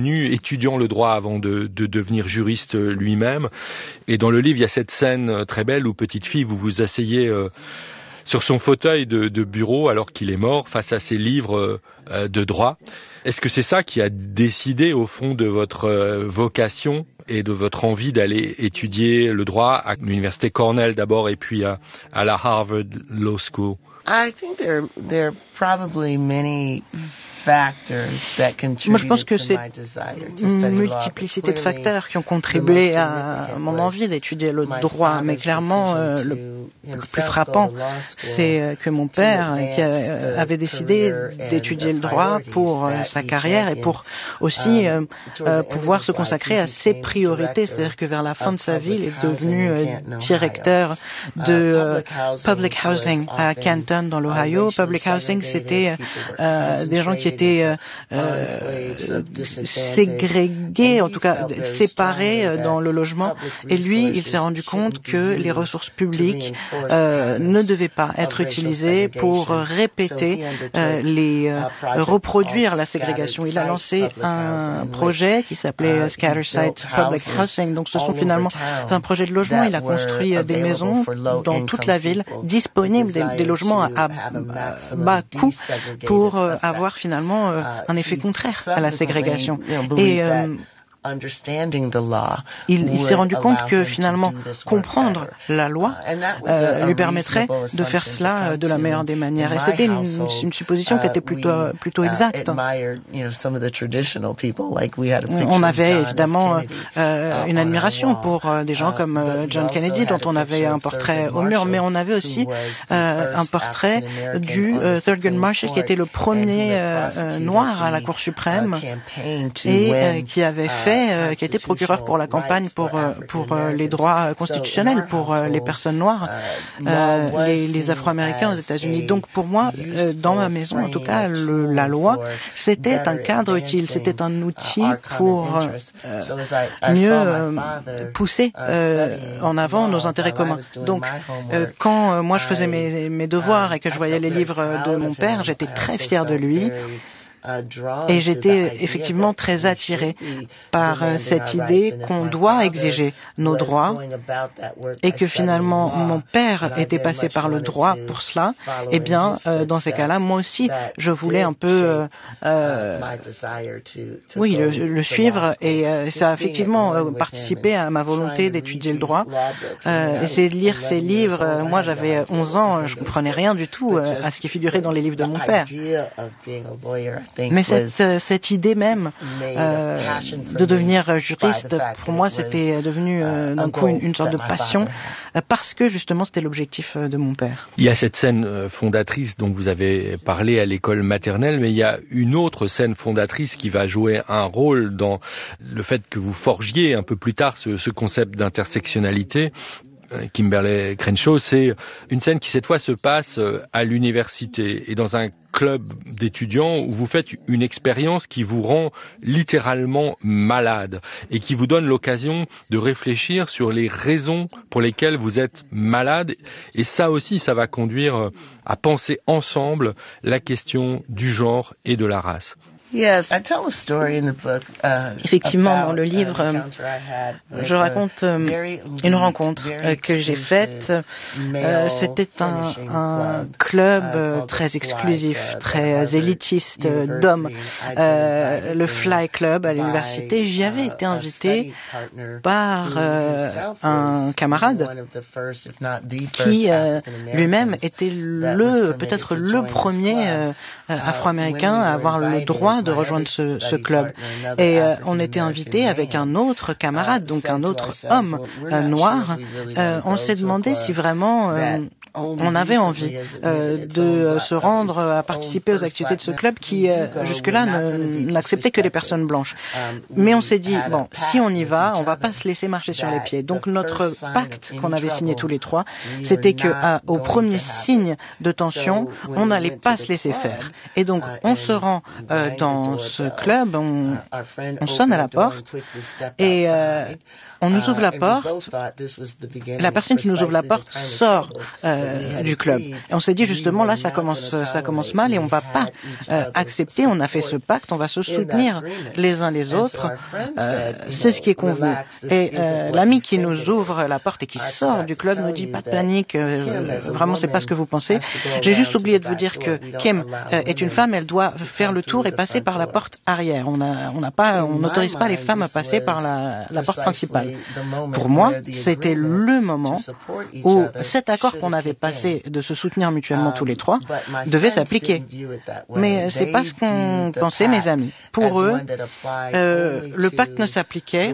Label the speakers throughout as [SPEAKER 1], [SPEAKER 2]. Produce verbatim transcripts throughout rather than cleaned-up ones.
[SPEAKER 1] devenu étudiant le droit avant de, de devenir juriste lui-même. Et dans le livre, il y a cette scène très belle où, petite fille, vous vous asseyez euh, sur son fauteuil de, de bureau alors qu'il est mort face à ses livres euh, de droit. Est-ce que c'est ça qui a décidé au fond de votre euh, vocation et de votre envie d'aller étudier le droit à l'université Cornell d'abord et puis à, à la Harvard Law School?
[SPEAKER 2] I think there there are probably many
[SPEAKER 3] Moi, je pense que c'est une multiplicité de facteurs qui ont contribué à mon envie d'étudier le droit. Mais clairement, euh, le, le plus frappant, c'est que mon père qui a, avait décidé d'étudier le droit pour euh, sa carrière et pour aussi euh, euh, pouvoir se consacrer à ses priorités. C'est-à-dire que vers la fin de sa vie, il est devenu euh, directeur de euh, public housing à Canton, dans l'Ohio. Public housing, c'était euh, des gens qui étaient étaient euh, ségrégés, en tout cas séparés dans le logement. Et lui, il s'est rendu compte que les ressources publiques euh, ne devaient pas être utilisées pour répéter euh, les euh, reproduire la ségrégation. Il a lancé un projet qui s'appelait Scatter Site Public Housing. Donc, ce sont finalement un projet de logement. Il a construit des maisons dans toute la ville, disponibles, des, des logements à, à bas coût pour euh, avoir finalement euh, un effet contraire à la ségrégation. Et euh, il, il s'est rendu compte que finalement comprendre la loi euh, lui permettrait de faire cela de la meilleure des manières. Et c'était une, une supposition qui était plutôt, plutôt exacte. On avait évidemment euh, une admiration pour euh, des gens comme euh, John Kennedy, dont on avait un portrait au mur, mais on avait aussi euh, un portrait du euh, Thurgood Marshall, qui était le premier euh, euh, noir à la Cour suprême et euh, qui avait fait Euh, qui était procureur pour la campagne pour, euh, pour euh, les droits constitutionnels pour euh, les personnes noires, euh, les, les Afro-Américains aux États-Unis. Donc pour moi, euh, dans ma maison, en tout cas, le, la loi, c'était un cadre utile, c'était un outil pour euh, mieux euh, pousser euh, en avant nos intérêts communs. Donc euh, quand euh, moi je faisais mes, mes devoirs et que je voyais les livres de mon père, j'étais très fière de lui. Et j'étais effectivement très attirée par cette idée qu'on doit exiger nos droits et que finalement mon père était passé par le droit pour cela. Eh bien, euh, dans ces cas-là, moi aussi, je voulais un peu, euh, euh, oui, le, le suivre et euh, ça a effectivement euh, participé à ma volonté d'étudier le droit. Euh, essayer de lire ces livres. Euh, moi, j'avais onze ans, je comprenais rien du tout euh, à ce qui figurait dans les livres de mon père. Mais cette, cette idée même euh, de devenir juriste, pour moi, c'était devenu euh, d'un coup une, une sorte de passion euh, parce que justement, c'était l'objectif de mon père.
[SPEAKER 1] Il y a cette scène fondatrice dont vous avez parlé à l'école maternelle, mais il y a une autre scène fondatrice qui va jouer un rôle dans le fait que vous forgiez un peu plus tard ce, ce concept d'intersectionnalité. Kimberlé Crenshaw, c'est une scène qui cette fois se passe à l'université et dans un club d'étudiants où vous faites une expérience qui vous rend littéralement malade et qui vous donne l'occasion de réfléchir sur les raisons pour lesquelles vous êtes malade. Et ça aussi, ça va conduire à penser ensemble la question du genre et de la race.
[SPEAKER 3] Effectivement, dans le livre, je raconte une rencontre que j'ai faite. C'était un, un club très exclusif, très élitiste d'hommes, euh, le Fly Club à l'université. J'y avais été invitée par euh, un camarade qui euh, lui-même était le, peut-être le premier euh, afro-américain à avoir le droit de rejoindre ce, ce club. Et euh, on était invité avec un autre camarade, donc un autre homme euh, noir. Euh, on s'est demandé si vraiment euh, on avait envie euh, de se rendre à participer aux activités de ce club qui, euh, jusque-là, ne, n'acceptait que les personnes blanches. Mais on s'est dit, bon, si on y va, on va pas se laisser marcher sur les pieds. Donc notre pacte qu'on avait signé tous les trois, c'était que à, au premier signe de tension, on n'allait pas se laisser faire. Et donc on se rend euh, dans ce club, on, on sonne à la porte et euh, on nous ouvre la porte. La personne qui nous ouvre la porte sort euh, euh, du club. Et on s'est dit justement là, ça commence, ça commence mal et on va pas euh, accepter. On a fait ce pacte, on va se soutenir les uns les autres. Euh, c'est ce qui est convenu. Et euh, l'ami qui nous ouvre la porte et qui sort du club nous dit pas de panique. Euh, vraiment, c'est pas ce que vous pensez. J'ai juste oublié de vous dire que Kim euh, est une femme. Elle doit faire le tour et passer par la porte arrière. On a, on n'a pas, on n'autorise pas les femmes à passer par la, la porte principale. Pour moi, c'était le moment où cet accord qu'on avait passé de se soutenir mutuellement tous les trois devait s'appliquer. Mais c'est pas ce qu'ont pensé mes amis. Pour eux, euh, le pacte ne s'appliquait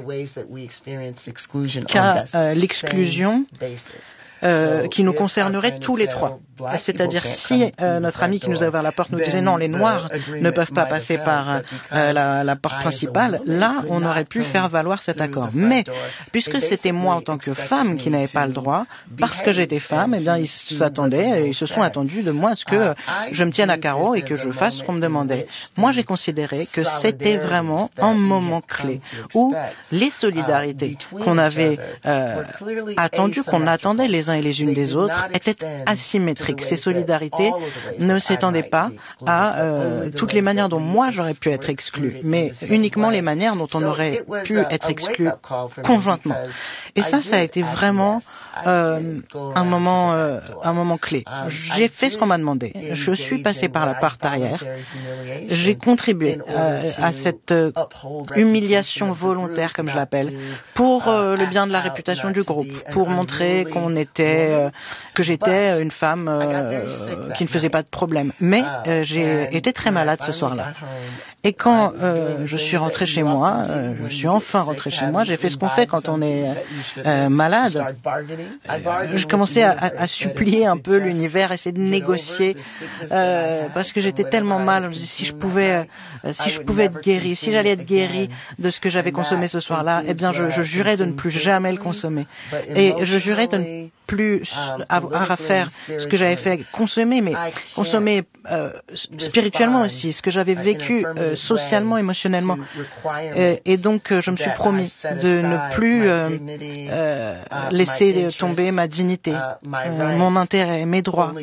[SPEAKER 3] qu'à euh, l'exclusion Euh, qui nous concernerait tous les trois. C'est-à-dire si euh, notre ami qui nous a ouvert la porte nous disait non, les Noirs ne peuvent pas passer par euh, la, la porte principale, là, on aurait pu faire valoir cet accord. Mais puisque c'était moi en tant que femme qui n'avais pas le droit, parce que j'étais femme, eh bien, ils s'attendaient, ils se sont attendus de moi à ce que je me tienne à carreau et que je fasse ce qu'on me demandait. Moi, j'ai considéré que c'était vraiment un moment clé où les solidarités qu'on avait euh, attendues, qu'on attendait les uns et les unes des autres étaient asymétriques. Ces solidarités ne s'étendaient pas à euh, toutes les manières dont moi j'aurais pu être exclu, mais uniquement les manières dont on aurait pu être exclu conjointement. Et ça, ça a été vraiment euh, un moment, euh, un moment clé. J'ai fait ce qu'on m'a demandé. Je suis passé par la porte arrière. J'ai contribué euh, à cette euh, humiliation volontaire, comme je l'appelle, pour euh, le bien de la réputation du groupe, pour montrer qu'on était Euh, que j'étais une femme euh, qui ne faisait pas de problème. Mais euh, j'ai été très malade ce soir-là. Et quand euh, je suis rentrée chez moi, euh, je suis enfin rentrée chez moi, j'ai fait ce qu'on fait quand on est euh, malade. Euh, je commençais à, à, à supplier un peu l'univers, essayer de négocier, euh, parce que j'étais tellement mal. Je me disais, si je pouvais, euh, si je pouvais être guérie, si j'allais être guérie de ce que j'avais consommé ce soir-là, eh bien, je, je jurais de ne plus jamais le consommer. Et je jurais de ne plus avoir à faire ce que j'avais fait consommer, mais consommer euh, spirituellement aussi, ce que j'avais vécu euh, socialement, émotionnellement. Et, et donc, euh, je me suis promis de ne plus euh, euh, laisser tomber ma dignité, euh, mon intérêt, mes droits,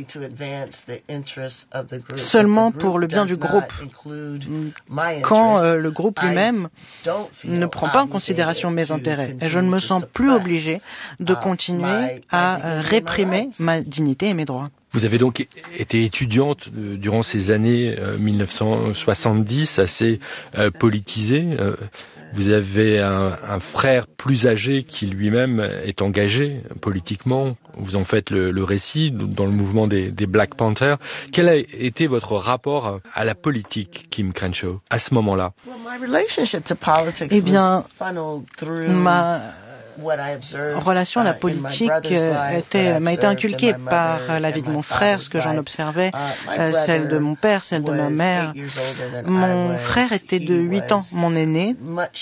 [SPEAKER 3] seulement pour le bien du groupe. Quand euh, le groupe lui-même ne prend pas en considération mes intérêts, et je ne me sens plus obligée de continuer à euh, réprimer ma dignité et mes droits.
[SPEAKER 1] Vous avez donc été étudiante euh, durant ces années euh, mille neuf cent soixante-dix, assez euh, politisée. Euh, vous avez un, un frère plus âgé qui lui-même est engagé politiquement. Vous en faites le, le récit dans le mouvement des, des Black Panthers. Quel a été votre rapport à la politique, Kim Crenshaw, à ce moment-là?
[SPEAKER 3] Eh bien, ma relation à la politique était, m'a été inculquée par la vie de mon frère, ce que j'en observais, euh, celle de mon père, celle de ma mère. Mon frère était de huit ans, mon aîné.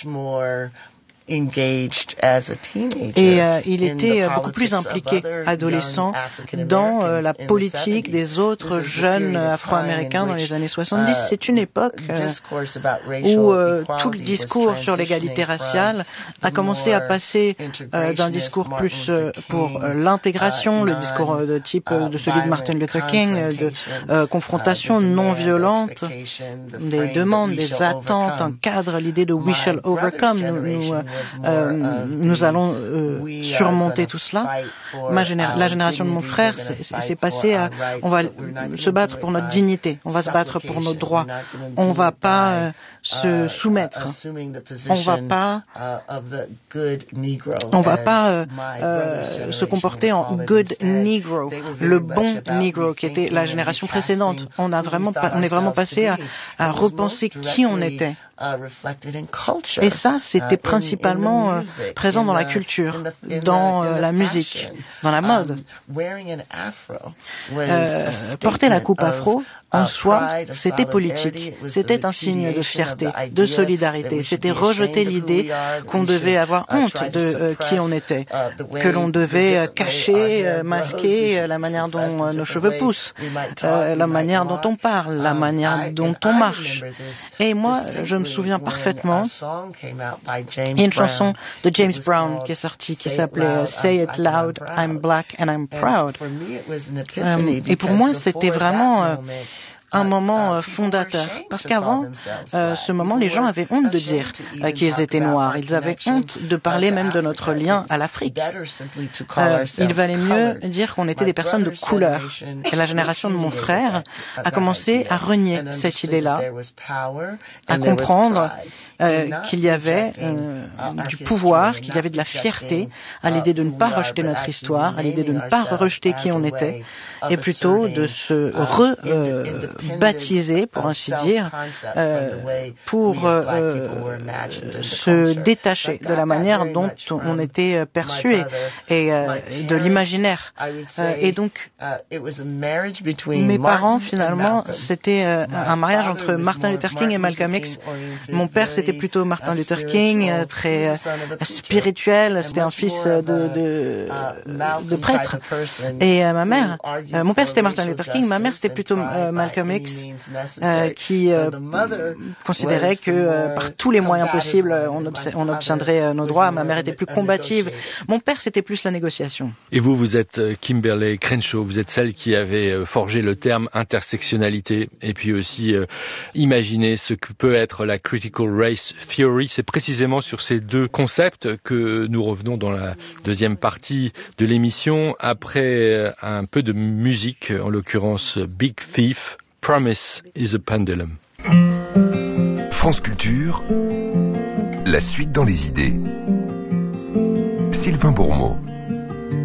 [SPEAKER 3] Et euh, il était euh, beaucoup plus impliqué, adolescent, dans euh, la politique des autres jeunes afro-américains dans les années soixante-dix. C'est une époque euh, où euh, tout le discours sur l'égalité raciale a commencé à passer euh, d'un discours plus euh, pour euh, l'intégration, le discours euh, de type euh, de celui de Martin Luther King, euh, de euh, confrontation non violente, des demandes, des attentes, un cadre, l'idée de we shall overcome. Nous, nous, euh, Euh, nous allons euh, surmonter tout cela. Ma géné- la génération de mon frère s'est passée à on va se battre pour notre dignité, on va se battre pour nos droits, on va pas euh, se soumettre, on va pas on va pas euh, euh, se comporter en good Negro, le bon Negro qui était la génération précédente. On a vraiment pas, on est vraiment passé à, à repenser qui on était. Et ça, c'était principalement euh, présent dans la culture, dans euh, la musique, dans la mode. Euh, porter la coupe afro, en soi, c'était politique. C'était un signe de fierté, de solidarité. C'était rejeter l'idée qu'on devait avoir honte de euh, qui on était, que l'on devait euh, cacher, euh, masquer euh, la manière dont euh, nos cheveux poussent, euh, la manière dont on parle, la manière dont on marche. Et moi, je me souviens parfaitement. Il y a une chanson de James Brown qui est sortie qui s'appelait Say It Loud, I'm Black and I'm Proud. Euh, et pour moi, c'était vraiment euh, un moment fondateur, parce qu'avant euh, ce moment, les gens avaient honte de dire euh, qu'ils étaient noirs. Ils avaient honte de parler même de notre lien à l'Afrique. Euh, il valait mieux dire qu'on était des personnes de couleur. Et la génération de mon frère a commencé à renier cette idée-là, à comprendre euh, qu'il y avait euh, du pouvoir, qu'il y avait de la fierté à l'idée de ne pas rejeter notre histoire, à l'idée de ne pas rejeter qui on était, et plutôt de se rebaptiser, euh, pour ainsi dire, euh, pour euh, se détacher de la manière dont on était perçu et, et euh, de l'imaginaire. Euh, et donc, mes parents, finalement, c'était euh, un mariage entre Martin Luther King et Malcolm X. Mon père, c'était plutôt Martin Luther King, euh, très euh, spirituel, c'était un fils de, de, de prêtre. Et euh, ma mère, euh, mon père c'était Martin Luther King, ma mère c'était plutôt euh, Malcolm X, euh, qui euh, considérait que euh, par tous les moyens possibles on, obs- on obtiendrait euh, nos droits. Ma mère était plus combative. Mon père c'était plus la négociation.
[SPEAKER 1] Et vous, vous êtes Kimberlé Crenshaw, vous êtes celle qui avait forgé le terme intersectionnalité et puis aussi euh, imaginé ce que peut être la critical race theory. C'est précisément sur ces deux concepts que nous revenons dans la deuxième partie de l'émission après un peu de musique, en l'occurrence Big Thief, Promise is a Pendulum.
[SPEAKER 4] France Culture, la suite dans les idées. Sylvain Bourmeau.